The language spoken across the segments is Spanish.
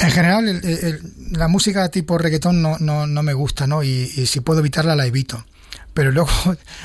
En general, la música tipo reggaetón no me gusta, ¿no? Y si puedo evitarla, la evito. Pero luego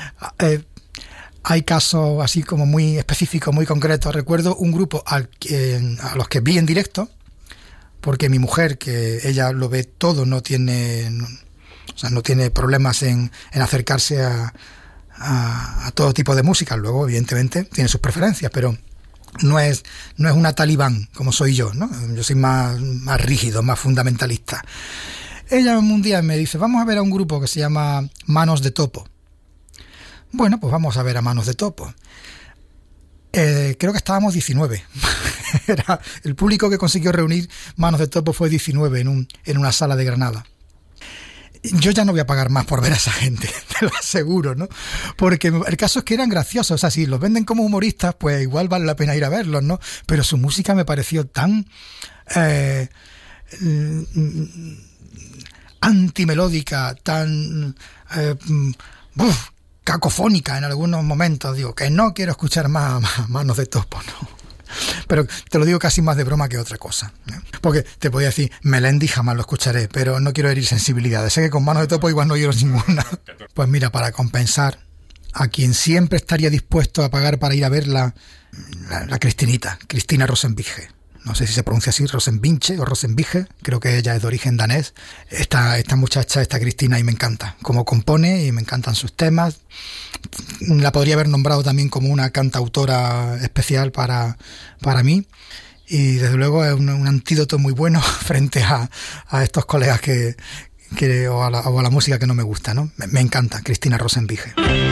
hay casos así como muy específicos, muy concretos. Recuerdo un grupo a los que vi en directo, porque mi mujer, que ella lo ve todo, no tiene problemas en acercarse a todo tipo de música. Luego, evidentemente, tiene sus preferencias, pero no es una talibán como soy yo, ¿no? Yo soy más rígido, más fundamentalista. Ella un día me dice, vamos a ver a un grupo que se llama Manos de Topo. Bueno, pues vamos a ver a Manos de Topo. Creo que estábamos 19. Era el público que consiguió reunir Manos de Topo fue 19 en una sala de Granada. Yo ya no voy a pagar más por ver a esa gente, te lo aseguro, ¿no? Porque el caso es que eran graciosos. O sea, si los venden como humoristas, pues igual vale la pena ir a verlos, ¿no? Pero su música me pareció tan antimelódica, tan cacofónica en algunos momentos. Digo, que no quiero escuchar más Manos de Topo, ¿no? Pero te lo digo casi más de broma que otra cosa, ¿eh? Porque te podía decir, Melendi jamás lo escucharé, pero no quiero herir sensibilidades. Sé que con Manos de Topo igual no lloro ninguna. Pues mira, para compensar, a quien siempre estaría dispuesto a pagar para ir a verla, la Cristina Rosenvinge. No sé si se pronuncia así, Rosenvinge o Rosenvinge, creo que ella es de origen danés. Esta muchacha, esta Cristina, y me encanta cómo compone y me encantan sus temas. La podría haber nombrado también como una cantautora especial para mí, y desde luego es un antídoto muy bueno frente a estos colegas o a la música que no me gusta, ¿no? Me encanta Cristina Rosenvinge.